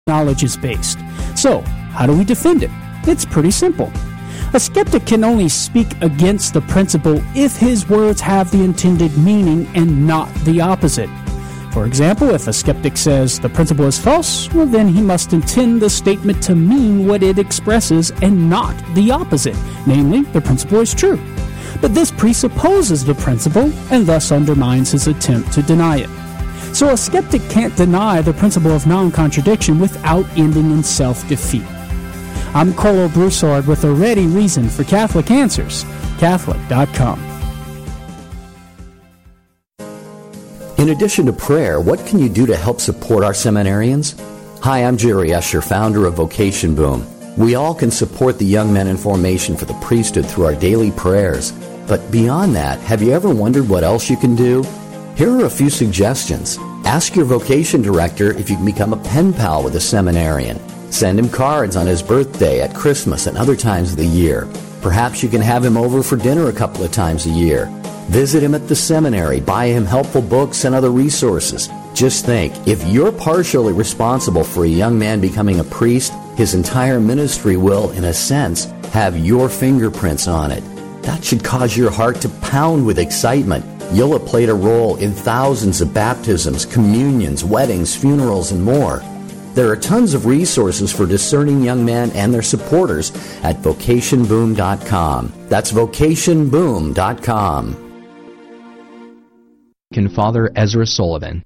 knowledge is based. So, how do we defend it? It's pretty simple. A skeptic can only speak against the principle if his words have the intended meaning and not the opposite. For example, if a skeptic says the principle is false, well then he must intend the statement to mean what it expresses and not the opposite, namely, the principle is true. But this presupposes the principle and thus undermines his attempt to deny it. So a skeptic can't deny the principle of non-contradiction without ending in self-defeat. I'm Colo Broussard with a ready reason for Catholic Answers, Catholic.com. In addition to prayer, what can you do to help support our seminarians? Hi, I'm Jerry Escher, founder of Vocation Boom. We all can support the young men in formation for the priesthood through our daily prayers. But beyond that, have you ever wondered what else you can do? Here are a few suggestions. Ask your vocation director if you can become a pen pal with a seminarian. Send him cards on his birthday, at Christmas, and other times of the year. Perhaps you can have him over for dinner a couple of times a year. Visit him at the seminary, buy him helpful books and other resources. Just think, if you're partially responsible for a young man becoming a priest, his entire ministry will, in a sense, have your fingerprints on it. That should cause your heart to pound with excitement. You'll have played a role in thousands of baptisms, communions, weddings, funerals, and more. There are tons of resources for discerning young men and their supporters at vocationboom.com. That's vocationboom.com. Father Ezra Sullivan.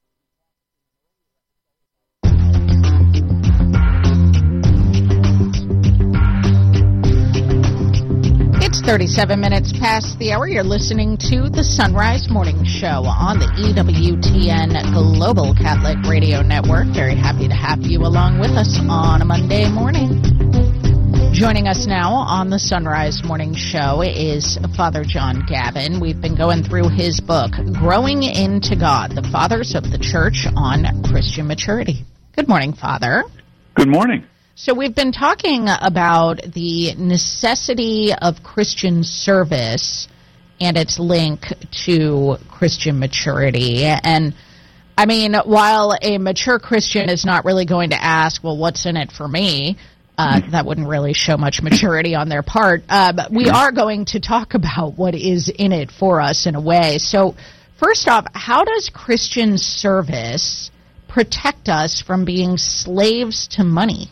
It's 37 minutes past the hour. You're listening to the Sunrise Morning Show on the EWTN Global Catholic Radio Network. Very happy to have you along with us on a Monday morning. Joining us now on the Sunrise Morning Show is Father John Gavin. We've been going through his book, Growing into God, the Fathers of the Church on Christian Maturity. Good morning, Father. Good morning. So we've been talking about the necessity of Christian service and its link to Christian maturity. And, I mean, while a mature Christian is not really going to ask, well, what's in it for me? That wouldn't really show much maturity on their part. But we are going to talk about what is in it for us in a way. So, first off, how does Christian service protect us from being slaves to money?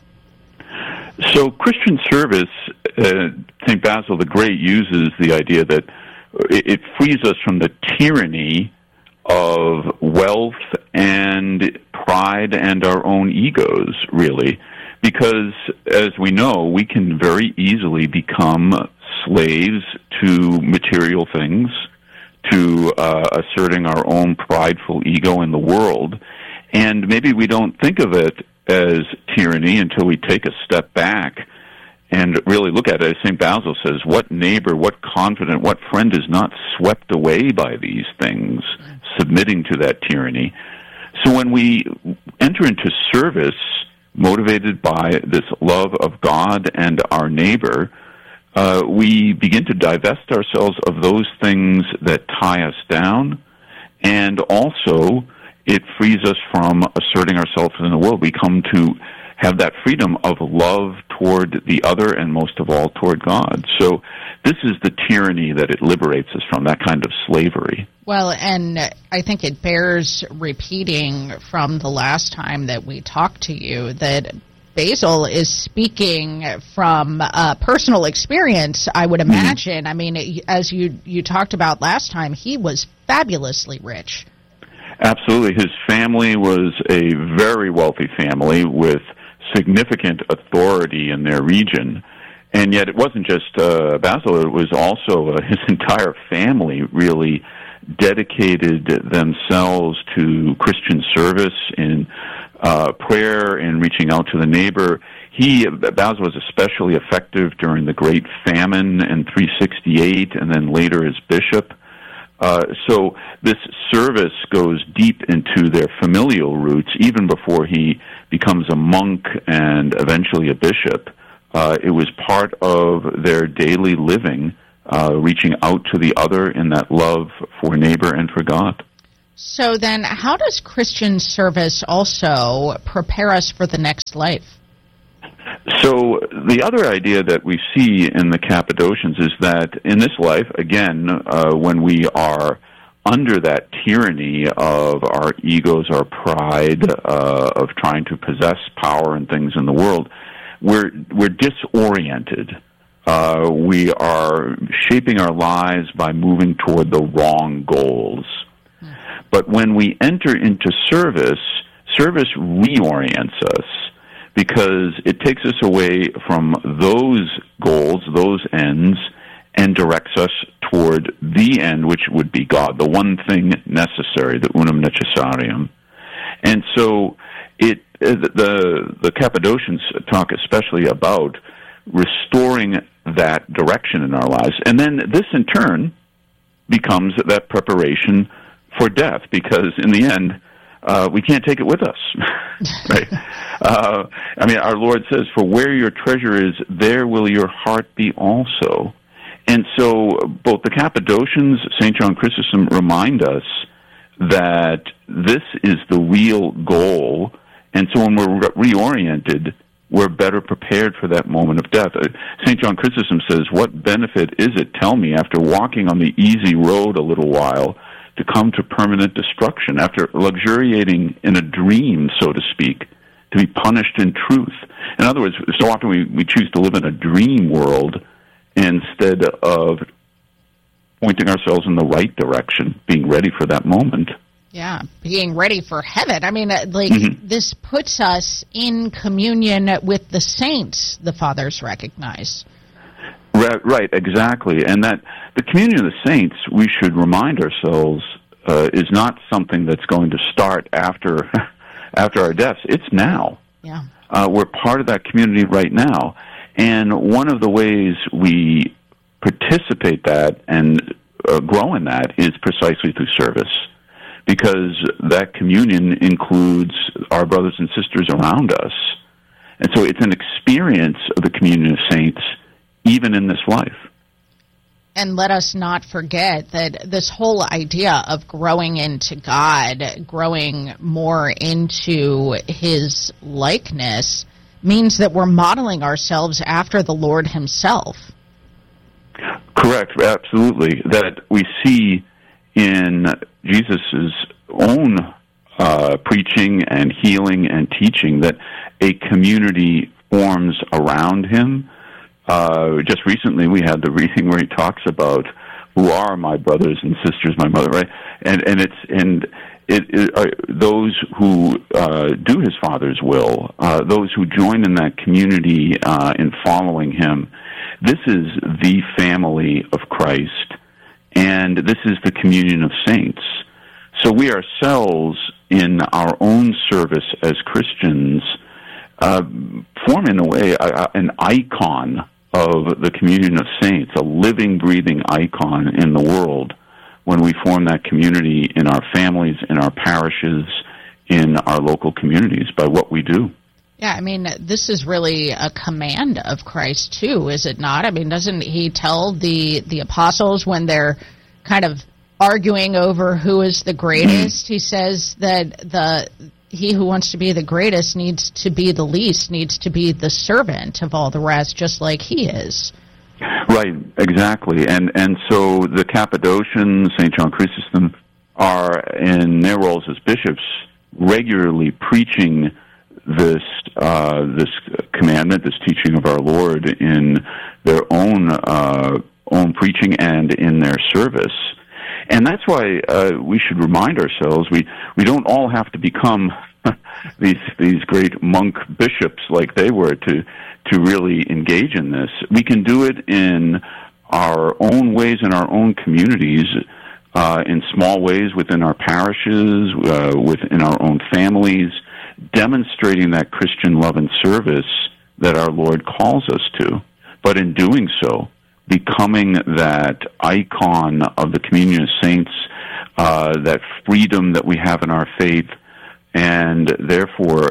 So Christian service, St. Basil the Great uses the idea that it frees us from the tyranny of wealth and pride and our own egos, really. Because, as we know, we can very easily become slaves to material things, to asserting our own prideful ego in the world. And maybe we don't think of it as tyranny until we take a step back and really look at it. As St. Basil says, what neighbor, what confidant, what friend is not swept away by these things, submitting to that tyranny? So when we enter into service motivated by this love of God and our neighbor, we begin to divest ourselves of those things that tie us down, and also it frees us from asserting ourselves in the world. We come to have that freedom of love toward the other and most of all toward God. So this is the tyranny that it liberates us from, that kind of slavery. Well, and I think it bears repeating from the last time that we talked to you that Basil is speaking from personal experience, I would imagine. I mean, as you talked about last time, he was fabulously rich. Absolutely. His family was a very wealthy family with significant authority in their region. And yet it wasn't just Basil, it was also his entire family really dedicated themselves to Christian service in prayer and reaching out to the neighbor. Basil was especially effective during the Great Famine in 368 and then later as bishop. So this service goes deep into their familial roots even before he becomes a monk and eventually a bishop. It was part of their daily living, reaching out to the other in that love for neighbor and for God. So then, how does Christian service also prepare us for the next life? So the other idea that we see in the Cappadocians is that in this life, again, when we are under that tyranny of our egos, our pride, of trying to possess power and things in the world, we're disoriented. We are shaping our lives by moving toward the wrong goals. But when we enter into service, service reorients us because it takes us away from those goals, those ends, and directs us toward the end, which would be God, the one thing necessary, the unum necessarium. And so the Cappadocians talk especially about restoring that direction in our lives. And then this, in turn, becomes that preparation for death, because in the end, we can't take it with us. Right? Our Lord says, "For where your treasure is, there will your heart be also." And so both the Cappadocians, St. John Chrysostom, remind us that this is the real goal. And so when we're reoriented, we're better prepared for that moment of death. St. John Chrysostom says, "What benefit is it, tell me, after walking on the easy road a little while, to come to permanent destruction, after luxuriating in a dream, so to speak, to be punished in truth?" In other words, so often we choose to live in a dream world instead of pointing ourselves in the right direction, being ready for that moment. Yeah, being ready for heaven. This puts us in communion with the saints, the fathers recognize. Right, exactly. And that the communion of the saints, we should remind ourselves, is not something that's going to start after our deaths. It's now. Yeah. We're part of that community right now. And one of the ways we participate that and grow in that is precisely through service, because that communion includes our brothers and sisters around us. And so it's an experience of the communion of saints even in this life. And let us not forget that this whole idea of growing into God, growing more into His likeness, means that we're modeling ourselves after the Lord Himself. Correct, absolutely. That we see in Jesus' own preaching and healing and teaching that a community forms around Him. Just recently we had the reading where He talks about who are my brothers and sisters, my mother, right? And those who do His Father's will, those who join in that community in following Him. This is the family of Christ, and this is the communion of saints. So we ourselves, in our own service as Christians, form in a way an icon of the communion of saints, a living, breathing icon in the world when we form that community in our families, in our parishes, in our local communities by what we do. Yeah, this is really a command of Christ, too, is it not? Doesn't He tell the apostles when they're kind of arguing over who is the greatest, He says that he who wants to be the greatest needs to be the least, needs to be the servant of all the rest, just like He is. Right, exactly. And so the Cappadocians, St. John Chrysostom, are in their roles as bishops regularly preaching this commandment, this teaching of our Lord in their own preaching and in their service. And that's why we should remind ourselves we don't all have to become these great monk bishops like they were to really engage in this. We can do it in our own ways, in our own communities, in small ways within our parishes, within our own families, demonstrating that Christian love and service that our Lord calls us to. But in doing so, becoming that icon of the communion of saints, that freedom that we have in our faith, and therefore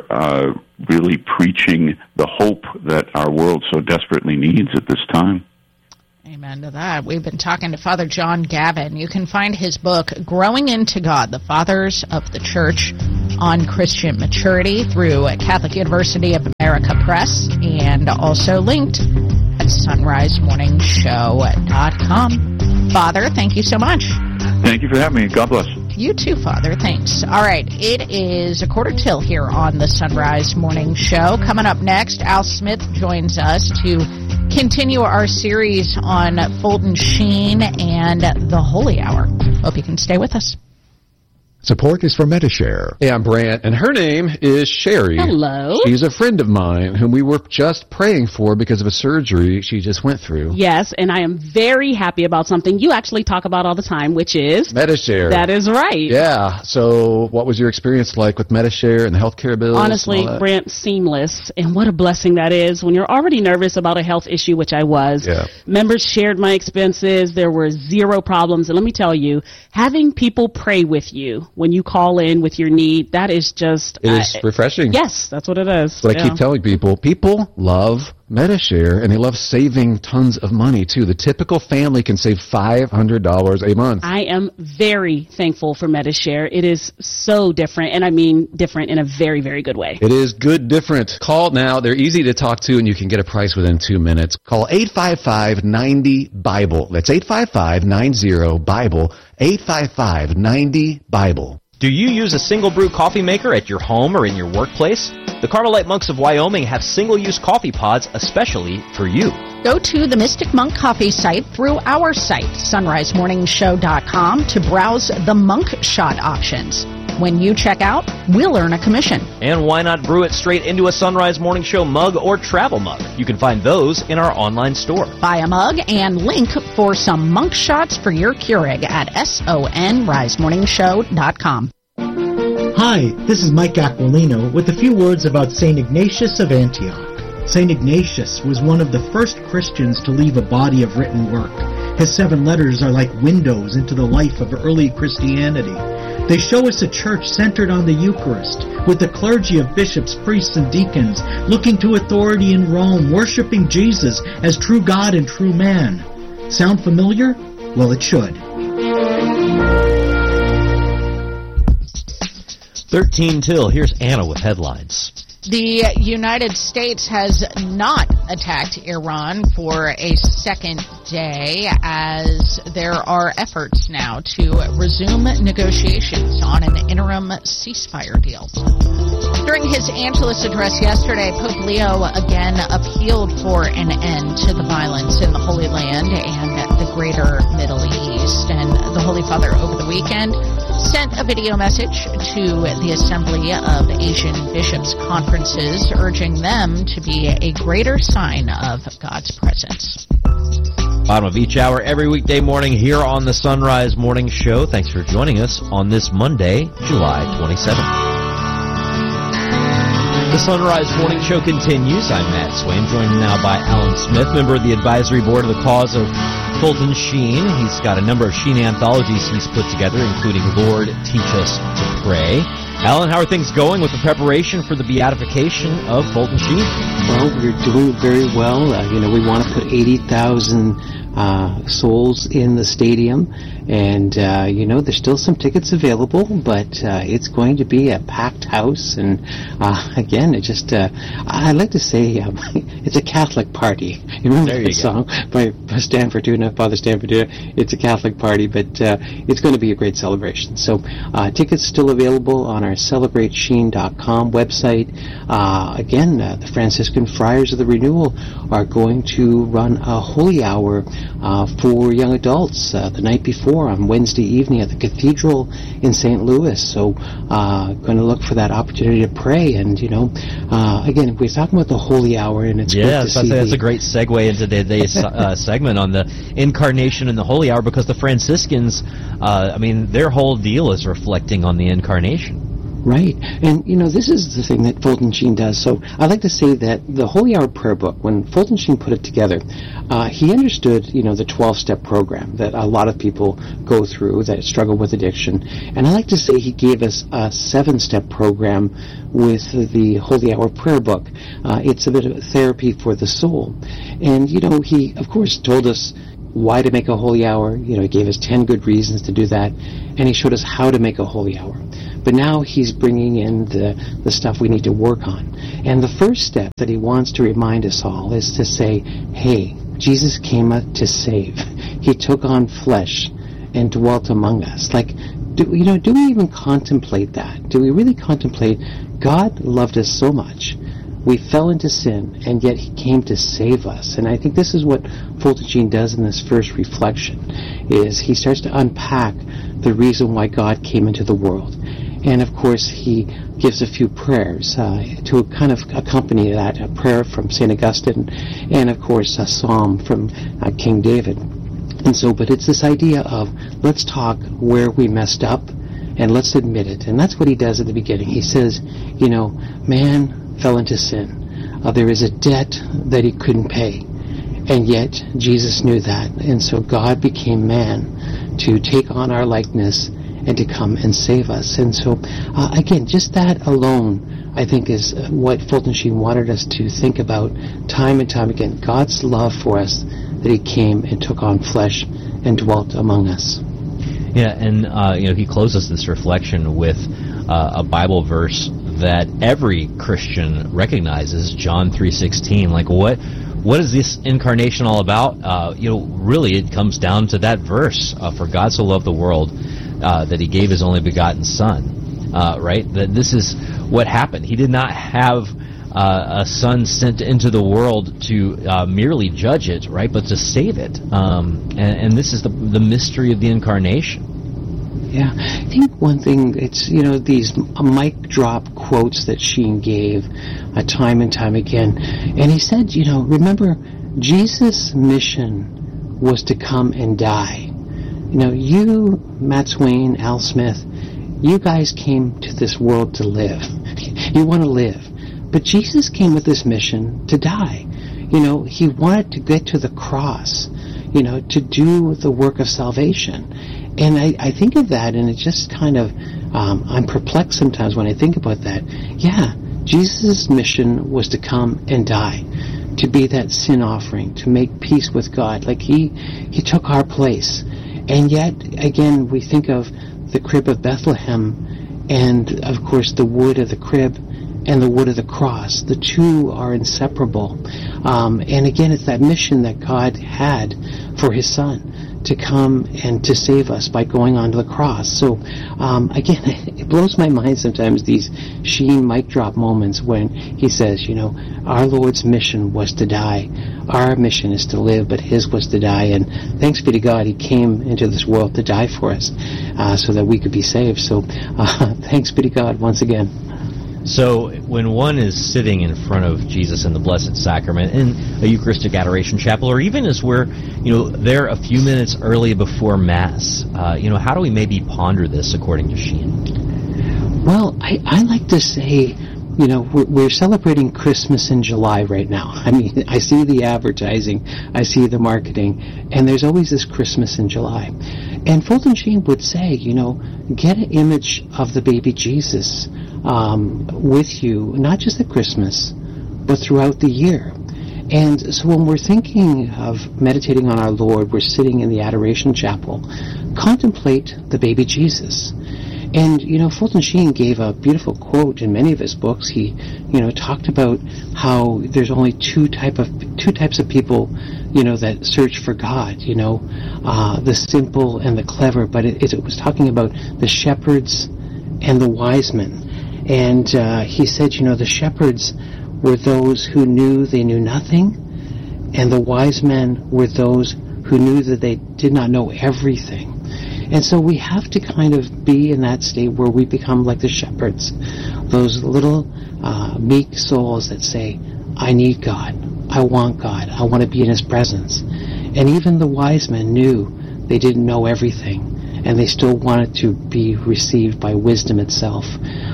really preaching the hope that our world so desperately needs at this time. Amen to that. We've been talking to Father John Gavin. You can find his book, Growing into God, The Fathers of the Church on Christian Maturity, through Catholic University of America Press, and also linked at sunrisemorningshow.com. Father, thank you so much. Thank you for having me. God bless. You too, Father. Thanks. All right. It is a quarter till here on the Sunrise Morning Show. Coming up next, Al Smith joins us to continue our series on Fulton Sheen and the Holy Hour. Hope you can stay with us. Support is for Medi-Share. Hey, I'm Brant, and her name is Sherry. Hello. She's a friend of mine whom we were just praying for because of a surgery she just went through. Yes, and I am very happy about something you actually talk about all the time, which is... Medi-Share. That is right. Yeah. So what was your experience like with Medi-Share and the healthcare bills? Honestly, Brant, seamless. And what a blessing that is when you're already nervous about a health issue, which I was. Yeah. Members shared my expenses. There were zero problems. And let me tell you, having people pray with you when you call in with your need, that is just... It is refreshing. Yes, that's what it is. But I keep telling people, people love Medi-Share, and they love saving tons of money, too. The typical family can save $500 a month. I am very thankful for Medi-Share. It is so different, and I mean different in a very, very good way. It is good different. Call now. They're easy to talk to, and you can get a price within 2 minutes. Call 855-90-BIBLE. That's 855-90-BIBLE. 855-90-BIBLE. Do you use a single brew coffee maker at your home or in your workplace? The Carmelite Monks of Wyoming have single-use coffee pods especially for you. Go to the Mystic Monk Coffee site through our site, sunrisemorningshow.com, to browse the Monk Shot options. When you check out, we'll earn a commission. And why not brew it straight into a Sunrise Morning Show mug or travel mug? You can find those in our online store. Buy a mug and link for some Monk Shots for your Keurig at sonrisemorningshow.com. Hi, this is Mike Aquilino with a few words about St. Ignatius of Antioch. St. Ignatius was one of the first Christians to leave a body of written work. His 7 letters are like windows into the life of early Christianity. They show us a church centered on the Eucharist, with the clergy of bishops, priests, and deacons looking to authority in Rome, worshiping Jesus as true God and true man. Sound familiar? Well, it should. 13 till. Here's Anna with headlines. The United States has not attacked Iran for a second day, as there are efforts now to resume negotiations on an interim ceasefire deal. During his Angelus address yesterday, Pope Leo again appealed for an end to the violence in the Holy Land and the greater Middle East. And the Holy Father over the weekend sent a video message to the Assembly of Asian Bishops' conferences, urging them to be a greater sign of God's presence. Bottom of each hour every weekday morning here on the Sunrise Morning Show. Thanks for joining us on this Monday, July 27th. The Sunrise Morning Show continues. I'm Matt Swain, joined now by Alan Smith, member of the advisory board of the cause of Fulton Sheen. He's got a number of Sheen anthologies he's put together, including Lord, Teach Us to Pray. Alan, how are things going with the preparation for the beatification of Fulton Sheen? Well, we're doing very well. We want to put 80,000 souls in the stadium, and there's still some tickets available, but it's going to be a packed house. And again, I like to say it's a Catholic party. You remember that song by Stanford Tuna, Father Stanford Tuna? It's a Catholic party, but it's going to be a great celebration. So tickets still available on our CelebrateSheen.com website. Again, the Franciscan Friars of the Renewal are going to run a holy hour for young adults the night before on Wednesday evening at the Cathedral in St. Louis. So going to look for that opportunity to pray. And, again, we're talking about the holy hour, and it's great to see. That's a great segue into today's segment on the incarnation and the holy hour, because the Franciscans, their whole deal is reflecting on the incarnation. Right. And, this is the thing that Fulton Sheen does. So I like to say that the Holy Hour Prayer Book, when Fulton Sheen put it together, he understood, the 12-step program that a lot of people go through that struggle with addiction. And I like to say he gave us a 7-step program with the Holy Hour Prayer Book. It's a bit of therapy for the soul. And, he, of course, told us, why to make a holy hour. He gave us 10 good reasons to do that, and he showed us how to make a holy hour. But now he's bringing in the stuff we need to work on. And the first step that he wants to remind us all is to say, hey, Jesus came to save. He took on flesh and dwelt among us. Do we even contemplate that? Do we really contemplate God loved us so much? We fell into sin, and yet he came to save us. And I think this is what Fulton Sheen does in this first reflection, is he starts to unpack the reason why God came into the world. And of course, he gives a few prayers to kind of accompany that, a prayer from St. Augustine, and of course a psalm from King David. And so, but it's this idea of, let's talk where we messed up, and let's admit it. And that's what he does at the beginning. He says, man fell into sin. There is a debt that he couldn't pay. And yet, Jesus knew that. And so God became man to take on our likeness and to come and save us. And so, again, just that alone, I think, is what Fulton Sheen wanted us to think about time and time again. God's love for us, that he came and took on flesh and dwelt among us. Yeah, and he closes this reflection with a Bible verse that every Christian recognizes, John 3:16. What is this incarnation all about? Really, it comes down to that verse. For God so loved the world that he gave his only begotten Son. Right? That this is what happened. He did not have a Son sent into the world to merely judge it, right, but to save it. And this is the mystery of the incarnation. Yeah, I think one thing, it's, these mic drop quotes that Sheen gave time and time again. And he said, remember, Jesus' mission was to come and die. You, Matt Swain, Al Smith, you guys came to this world to live. You want to live. But Jesus came with this mission to die. He wanted to get to the cross, to do the work of salvation. And I think of that, and it just kind of, I'm perplexed sometimes when I think about that. Yeah, Jesus' mission was to come and die, to be that sin offering, to make peace with God. He took our place. And yet, again, we think of the crib of Bethlehem, and of course the wood of the crib and the wood of the cross. The two are inseparable. And again, it's that mission that God had for his Son, to come and to save us by going onto the cross. So, again, it blows my mind sometimes, these Sheen mic drop moments when he says, our Lord's mission was to die. Our mission is to live, but his was to die. And thanks be to God, he came into this world to die for us, so that we could be saved. So, thanks be to God once again. So when one is sitting in front of Jesus in the Blessed Sacrament in a Eucharistic Adoration Chapel, or even as we're, there a few minutes early before Mass, how do we maybe ponder this according to Sheen? Well, I like to say, we're celebrating Christmas in July right now. I mean, I see the advertising, I see the marketing, and there's always this Christmas in July. And Fulton Sheen would say, get an image of the baby Jesus with you, not just at Christmas, but throughout the year. And so when we're thinking of meditating on our Lord, we're sitting in the Adoration Chapel, contemplate the baby Jesus. And, Fulton Sheen gave a beautiful quote in many of his books. He, talked about how there's only two types of people, that search for God, the simple and the clever. But it was talking about the shepherds and the wise men. And he said, the shepherds were those who knew they knew nothing, and the wise men were those who knew that they did not know everything. And so we have to kind of be in that state where we become like the shepherds, those little meek souls that say, I need God, I want to be in his presence. And even the wise men knew they didn't know everything, and they still wanted to be received by wisdom itself.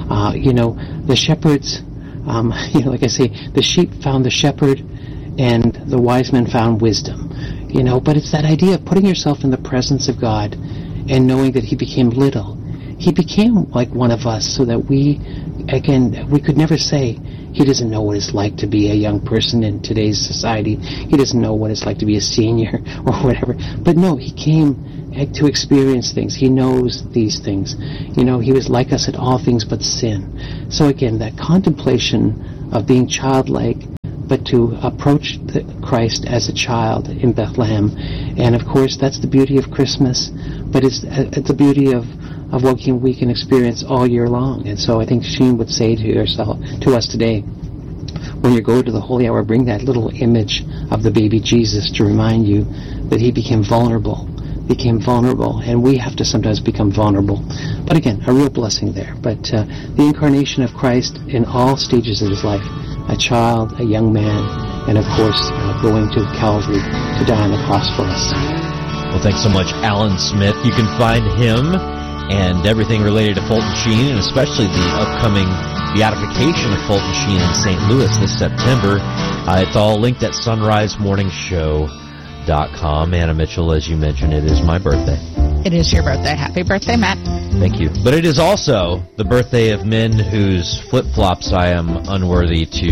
The shepherds, like I say, the sheep found the shepherd, and the wise men found wisdom. But it's that idea of putting yourself in the presence of God and knowing that he became little. He became like one of us, so that we could never say He doesn't know what it's like to be a young person in today's society. He doesn't know what it's like to be a senior or whatever. But no, he came to experience things. He knows these things. You know, he was like us in all things but sin. So again, that contemplation of being childlike, but to approach Christ as a child in Bethlehem. And of course, that's the beauty of Christmas, but it's the beauty of what we can experience all year long. And so I think Sheen would say to us today, when you go to the Holy Hour, bring that little image of the baby Jesus to remind you that he became vulnerable, and we have to sometimes become vulnerable. But again, a real blessing there. But the incarnation of Christ in all stages of his life, a child, a young man, and of course going to Calvary to die on the cross for us. Well, thanks so much, Alan Smith. You can find him and everything related to Fulton Sheen, and especially the upcoming beatification of Fulton Sheen in St. Louis this September. It's all linked at sunrisemorningshow.com. Anna Mitchell, as you mentioned, it is my birthday. It is your birthday. Happy birthday, Matt. Thank you. But it is also the birthday of men whose flip-flops I am unworthy to,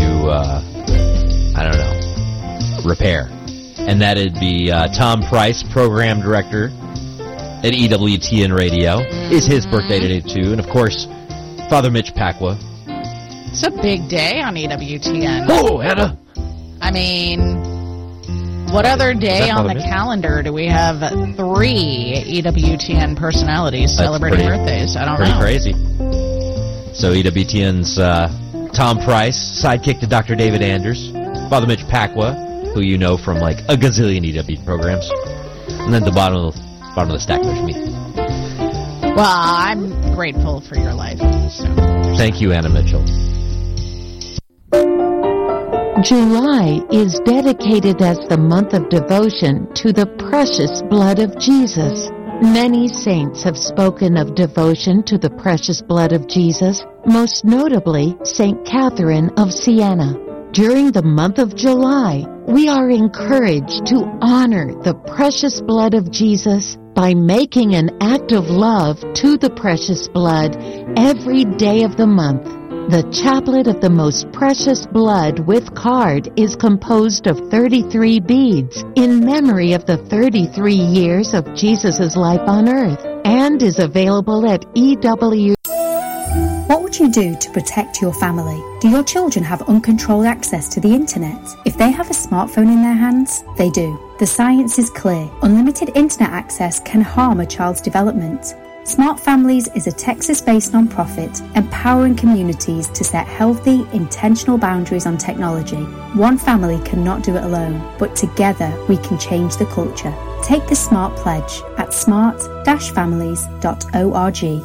repair. And that'd be Tom Price, program director at EWTN Radio. It's his birthday today, too. And, of course, Father Mitch Pacwa. It's a big day on EWTN. Oh, Anna! I mean, what other day on the calendar do we have 3 EWTN personalities celebrating birthdays? I don't know. Pretty crazy. So EWTN's Tom Price, sidekick to Dr. David Anders, Father Mitch Pacwa, who you know from like a gazillion EW programs, and then the bottom of the stack there's me. Well, I'm grateful for your life. So thank you, Anna Mitchell. July is dedicated as the month of devotion to the precious blood of Jesus. Many saints have spoken of devotion to the precious blood of Jesus, most notably St. Catherine of Siena. During the month of July, we are encouraged to honor the precious blood of Jesus by making an act of love to the precious blood every day of the month. The Chaplet of the Most Precious Blood with card is composed of 33 beads in memory of the 33 years of Jesus' life on earth and is available at EW. What would you do to protect your family? Do your children have uncontrolled access to the internet? If they have a smartphone in their hands, they do. The science is clear. Unlimited internet access can harm a child's development. Smart Families is a Texas-based nonprofit empowering communities to set healthy, intentional boundaries on technology. One family cannot do it alone, but together we can change the culture. Take the SMART pledge at smart-families.org.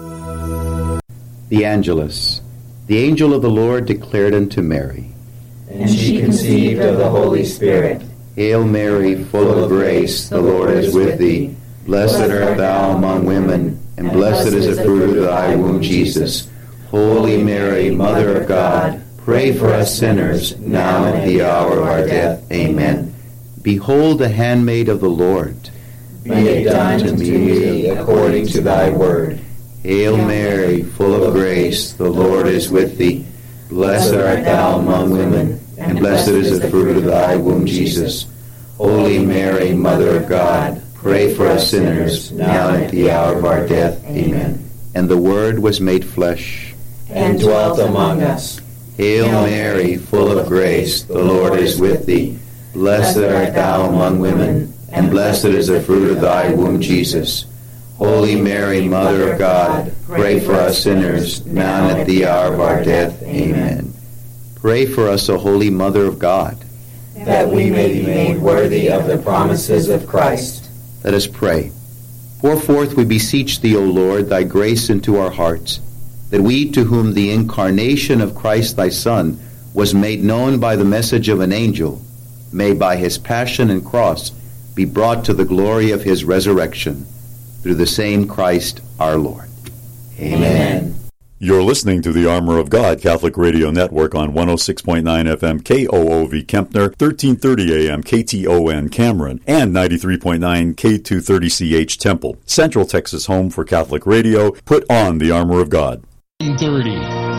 The Angelus. The angel of the Lord declared unto Mary, and she conceived of the Holy Spirit. Hail Mary, full of grace, the Lord is with thee. Blessed art thou among women, and blessed is the fruit of thy womb, Jesus. Holy Mary, Mother of God, pray for us sinners, now and at the hour of our death. Amen. Behold the handmaid of the Lord. Be it done to me according to thy word. Hail Mary, full of grace, the Lord is with thee. Blessed art thou among women, and blessed is the fruit of thy womb, Jesus. Holy Mary, Mother of God, pray for us sinners, now and at the hour of our death. Amen. And the Word was made flesh, and dwelt among us. Hail Mary, full of grace, the Lord is with thee. Blessed art thou among women, and blessed is the fruit of thy womb, Jesus. Holy Mary, Mother of God, pray for us sinners, now and at the hour of our death. Amen. Pray for us, O Holy Mother of God, that we may be made worthy of the promises of Christ. Let us pray. Pour forth, we beseech thee, O Lord, thy grace into our hearts, that we, to whom the incarnation of Christ thy Son was made known by the message of an angel, may by his passion and cross be brought to the glory of his resurrection, through the same Christ our Lord. Amen. You're listening to the Armor of God Catholic Radio Network on 106.9 FM KOOV Kempner, 1330 AM KTON Cameron, and 93.9 K230CH Temple. Central Texas home for Catholic radio. Put on the Armor of God. 30.